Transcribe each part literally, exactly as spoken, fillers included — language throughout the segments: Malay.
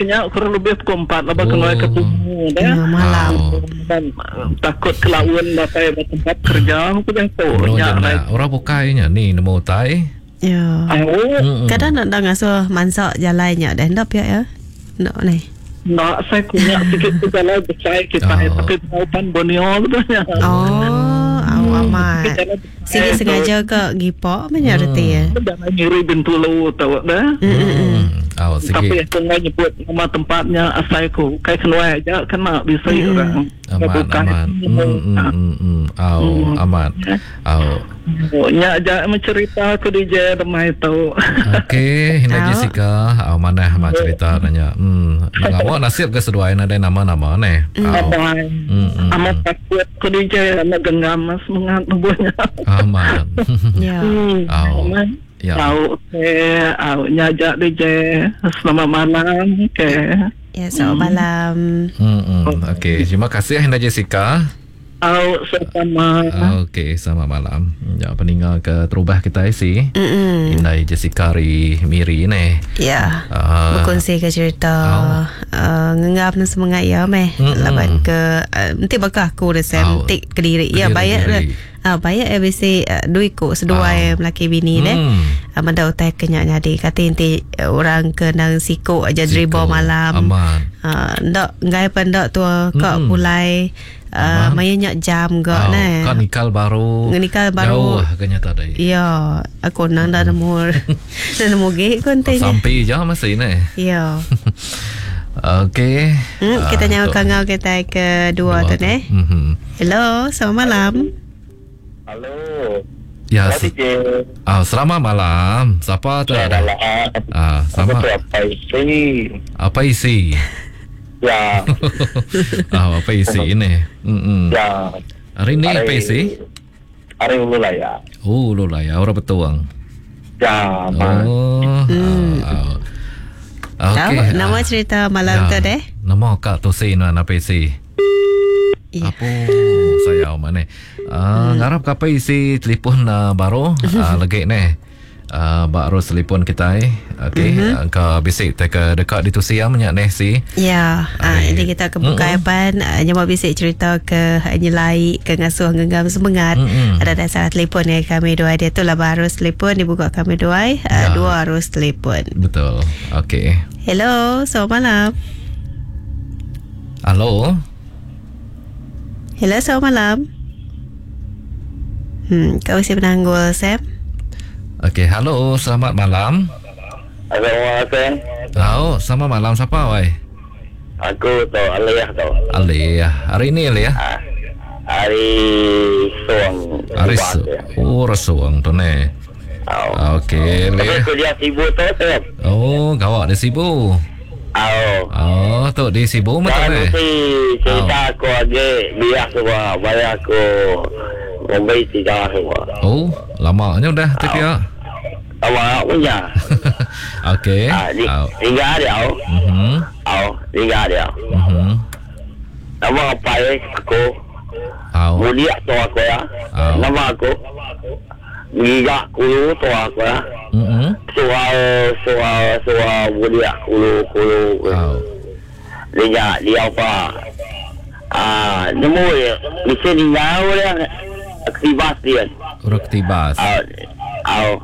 kenyak kurang lebih pukul empat lah bakal oh. ketemu dah. Ya, malam. Oh. Dan uh, takut kelawan dapat tempat kerja aku yang tu. Nya orang bukainya ni nemu tai. Ya. Oh. Kadang nak dengar so mansak jalannya dah ndap ya ya. Nak ni. Nak saya kunyak sikit tu jalan besar kita oh. tapi taupan Borneo betulnya. Oh, awak amat. Sikit sengaja ke gipak banyak reti ya. Jangan nyeri Bintulu tahu dah. Hmm. Oh, tapi aku nggak nyebut nama tempatnya asal aku kayak keluar aja kena bisa mm. orang aman aman hmm oh aman oh nya aja mencerita aku di je ramai tahu. Okey, Hina Jessica oh mana mak cerita nanya hmm ngawak nasib ke seduai ada nama-nama ne oh amat takut aku di je nak genggam semangat tubuhnya aman ya oh ya. Tahu ke au nyajak D J selamat malam ke. Ya selamat malam. Hmm. hmm. Okey, terima kasih Hina Jessica. Au sama. Okey, selamat malam. Ya peninggal ke terubah kita isi. Hmm. Hina Jessica ri Miri ni. Ya. Uh, berkongsi ke cerita uh, ngenggap nan semangat ya meh. Laban ke uh, nanti bakal aku resem tik ke diri. Ya bayar ah bayar A B C uh, duit ko seduai oh. Melaki bini hmm. deh. Uh, Manda utai kenyak nyadi kata inti uh, orang kenang siko aja dribble malam. Aman. Uh, ndak ngai pandak tu kak mulai uh, mayanya jam gak oh, ne. Kan nikal baru. Nikal baru. Jauh kenyataan dai. Ya, aku nang dah nemu nemu ge konten. Sampai je masih ni. Ya. Okey. Hmm, kita uh, nyawa kangau kita kedua tu ne. Mm-hmm. Hello, selamat malam. Halo. Ya, se- ah, selamat malam. Siapa tu? Ya, ah, sama. Apa isi? Apa isi? Ya. ah, apa isi ini? Mm-mm. Ya. Hari ni apa isi? Hari Ululaya. Oh, Ululaya. Orang betuang. Ya, oh. Hmm. Ah, ah. Okey. Nama cerita malam ya. tu deh. Nama Kak Tosin apa isi? Ya. Apa saya mana? Ah, hmm. Ngarap apa isi telefon uh, baru uh, lagi ni. Uh, baru telefon kita eh. Okey, mm-hmm. uh, ke bisik te ke dekat di tu siang banyak ni si. Ya, ah ini kita ke buka apan uh, nyama bisik cerita ke nyelai ke ngasuh genggam semangat. Mm-hmm. Ada dasar telefon yang kami dua dia tu lah baru telefon dibuka kami dua uh, ya. Dua harus telefon. Betul. Okey. Hello, selamat malam. Halo. Hello, selamat malam. Hmm, kau masih penanggul, Sam? Okey, halo, selamat malam. Assalamualaikum. Oh, selamat malam. Siapa, wai? Aku tu Aliyah tu. Aliyah. Hari ini Aliyah? Ah, hari Suang. Hari Oh, Suang tu ni. Oh. Okey, Aliyah. Aku dia sibuk tu, Sam. Oh, gawak dia sibuk. Oh. Oh, tu dia sibuk betul eh? Kan si cerita oh. Aku aja biar semua, bayar aku membeli tiga semua. Oh, lamanya dah tu dia. Awak punya. Okey. Ah, di, oh. Tiga dia. Mhm. Oh, tiga dia. Mhm. Nama apa ya aku? Oh. Mulia tu aku ya. Oh. Nama aku. Giga kulu tu aku ya. Mhm. Soal soal soal mulia kulu kulu. Oh. Dia dia apa? Ah, nemu ya. Di sini ngau dia aktivas dia. Aktibas. Ah, ah.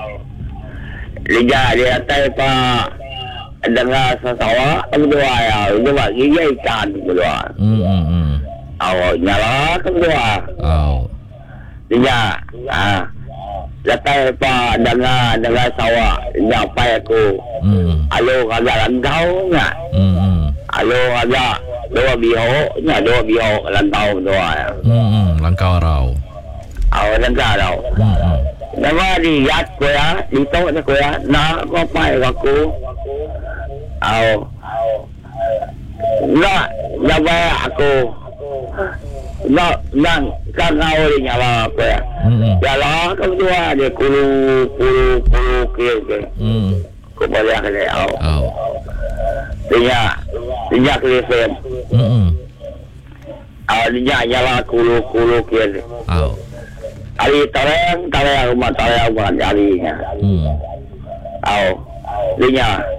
Liga dia tai pa dengar sasawa kedua ya, cuma gigi ikan kedua. Hmm hmm. Awak nyala kedua. Oh. Liga ah. Latai pa dengar dengar sawa, nyapa aku. Hmm. Alo agak lantau enggak? Hmm hmm. Alo agak dua biho, nya dua biho lantau dua. Hmm hmm. Langkau rau. Awak dengar tau. Hmm hmm. Nama lihat ko ya, dito na ko ya, na ko pa ako. Aw. Na, na ba ako? Na, nang kangao rin ala ko ya. Ya la ko dua de kulu kulu kulu ke ke. Hmm. Ko boleh ka le aw. Oh. Dia, dia ke sen. Hmm. Aw dia nyala kulu kulu ke. Oh. Ari tareng tareng rumah tareng rumah jarinya. Hmm. Aw, dia